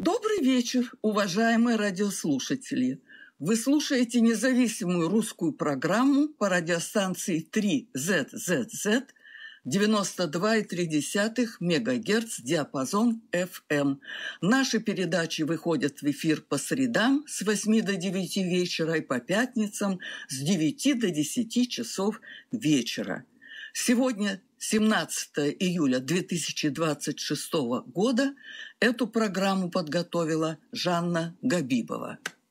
Добрый вечер, уважаемые радиослушатели! Вы слушаете независимую русскую программу по радиостанции 3ZZZ 92,3 МГц диапазон FM. Наши передачи выходят в эфир по средам с 8 до 9 вечера и по пятницам с 9 до 10 часов вечера. Сегодня 17 июля 2026 года эту программу подготовила Жанна Габибова.